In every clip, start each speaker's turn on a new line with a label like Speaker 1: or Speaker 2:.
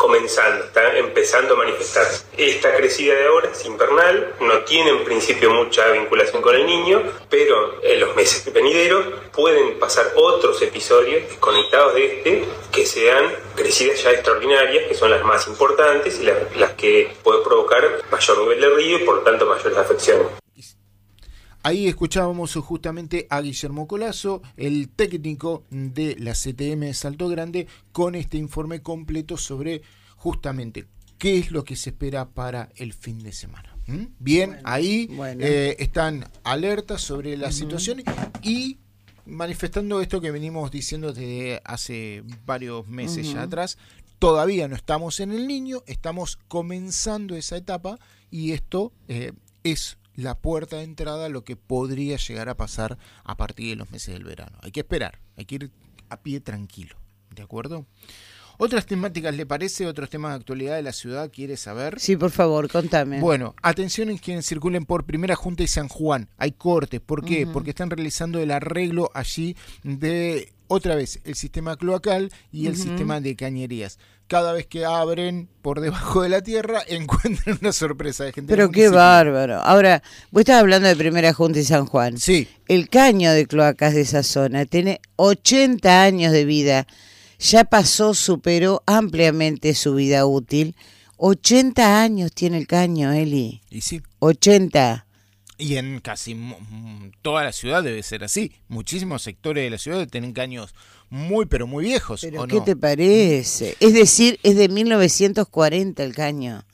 Speaker 1: comenzando, está empezando a manifestarse. Esta crecida de ahora es invernal, no tiene en principio mucha vinculación con el Niño, pero en los meses venideros pueden pasar otros episodios conectados de que sean crecidas ya extraordinarias, que son las más importantes y las que pueden provocar mayor nivel de río y por lo tanto mayores afecciones.
Speaker 2: Ahí escuchábamos justamente a Guillermo Colazo, el técnico de la CTM de Salto Grande, con este informe completo sobre justamente qué es lo que se espera para el fin de semana. Bien, bueno, ahí están alertas sobre la situación y manifestando esto que venimos diciendo desde hace varios meses ya atrás. Todavía no estamos en el Niño, estamos comenzando esa etapa y esto es la puerta de entrada a lo que podría llegar a pasar a partir de los meses del verano. Hay que esperar, hay que ir a pie tranquilo, ¿de acuerdo? ¿Otras temáticas le parece? ¿Otros temas de actualidad de la ciudad quiere saber?
Speaker 3: Sí, por favor, contame.
Speaker 2: Bueno, atención en quienes circulen por Primera Junta y San Juan. Hay cortes, ¿por qué? Porque están realizando el arreglo allí de, otra vez, el sistema cloacal y el sistema de cañerías. Cada vez que abren por debajo de la tierra, encuentran una sorpresa de gente.
Speaker 3: Pero qué bárbaro. Ahora, vos estás hablando de Primera Junta y San Juan.
Speaker 2: Sí.
Speaker 3: El caño de cloacas de esa zona tiene 80 años de vida. Ya pasó, superó ampliamente su vida útil. 80 años tiene el caño, Eli.
Speaker 2: Y sí.
Speaker 3: 80.
Speaker 2: Y en casi toda la ciudad debe ser así. Muchísimos sectores de la ciudad tienen caños muy, pero muy viejos.
Speaker 3: ¿Pero
Speaker 2: ¿o
Speaker 3: qué
Speaker 2: no?
Speaker 3: te parece? Es decir, es de 1940 el caño.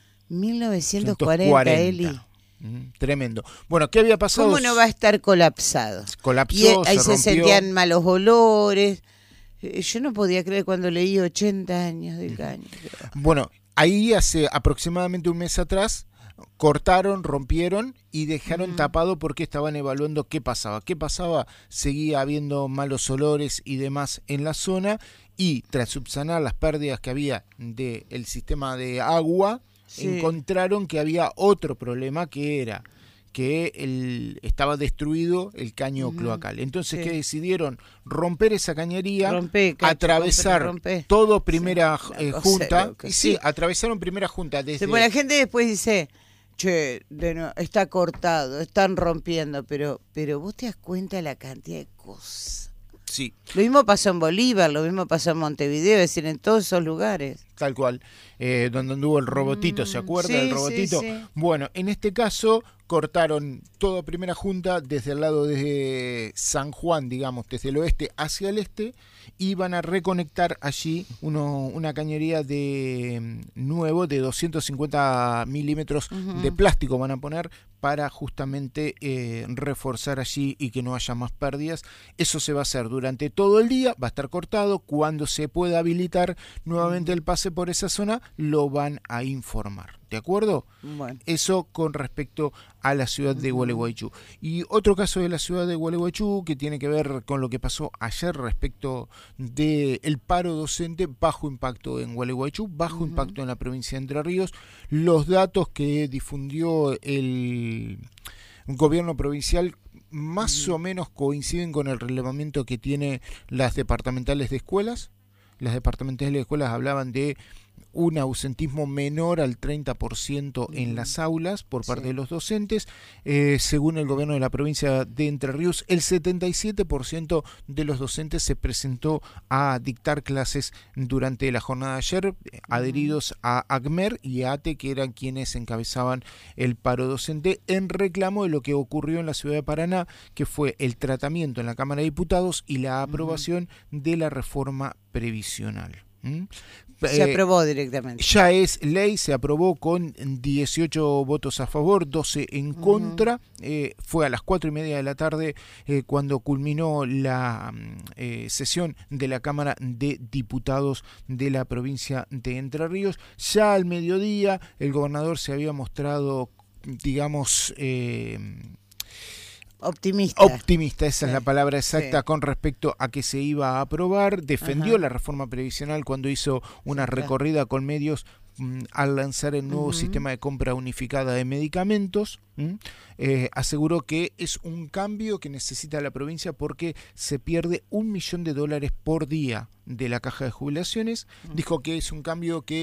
Speaker 3: 1940, Eli.
Speaker 2: Tremendo. Bueno, ¿qué había pasado?
Speaker 3: ¿Cómo no va a estar colapsado?
Speaker 2: Colapsó,
Speaker 3: y ahí
Speaker 2: se
Speaker 3: se
Speaker 2: rompió.
Speaker 3: sentían malos olores. Yo no podía creer cuando leí 80 años del caño.
Speaker 2: Bueno, ahí hace aproximadamente un mes atrás cortaron, rompieron y dejaron tapado porque estaban evaluando qué pasaba. ¿Qué pasaba? Seguía habiendo malos olores y demás en la zona y tras subsanar las pérdidas que había del sistema de agua, encontraron que había otro problema que era que estaba destruido el caño cloacal. Entonces, ¿qué decidieron? Romper esa cañería, atravesar todo Primera Junta. Sí, atravesaron Primera Junta. Desde...
Speaker 3: La gente después dice, che, está cortado, están rompiendo, pero vos te das cuenta de la cantidad de cosas.
Speaker 2: Sí.
Speaker 3: Lo mismo pasó en Bolívar, lo mismo pasó en Montevideo, es decir, en todos esos lugares.
Speaker 2: Tal cual, donde anduvo el robotito, ¿se acuerda del robotito? Sí. Bueno, en este caso cortaron toda Primera Junta desde el lado de San Juan, digamos, desde el oeste hacia el este, y van a reconectar allí una cañería de 250 milímetros de plástico van a poner para justamente reforzar allí y que no haya más pérdidas. Eso se va a hacer durante todo el día, va a estar cortado. Cuando se pueda habilitar nuevamente el pase por esa zona, lo van a informar. ¿De acuerdo?
Speaker 3: Bueno.
Speaker 2: Eso con respecto a la ciudad de Gualeguaychú. Y otro caso de la ciudad de Gualeguaychú que tiene que ver con lo que pasó ayer respecto del paro docente bajo impacto en Gualeguaychú, bajo impacto en la provincia de Entre Ríos. Los datos que difundió el gobierno provincial más o menos coinciden con el relevamiento que tiene las departamentales de escuelas. Las departamentales de escuelas hablaban de un ausentismo menor al 30% en las aulas por parte de los docentes. Según el gobierno de la provincia de Entre Ríos, el 77% de los docentes se presentó a dictar clases durante la jornada de ayer, adheridos a ACMER y a ATE, que eran quienes encabezaban el paro docente, en reclamo de lo que ocurrió en la ciudad de Paraná, que fue el tratamiento en la Cámara de Diputados y la aprobación de la reforma previsional.
Speaker 3: Se aprobó directamente.
Speaker 2: Ya es ley, se aprobó con 18 votos a favor, 12 en contra. Fue a las 4:30 de la tarde cuando culminó la sesión de la Cámara de Diputados de la provincia de Entre Ríos. Ya al mediodía el gobernador se había mostrado, digamos... Optimista, esa es la palabra exacta con respecto a que se iba a aprobar. Defendió la reforma previsional cuando hizo una recorrida con medios al lanzar el nuevo sistema de compra unificada de medicamentos. Aseguró que es un cambio que necesita la provincia porque se pierde $1 millón por día de la caja de jubilaciones. Dijo que es un cambio que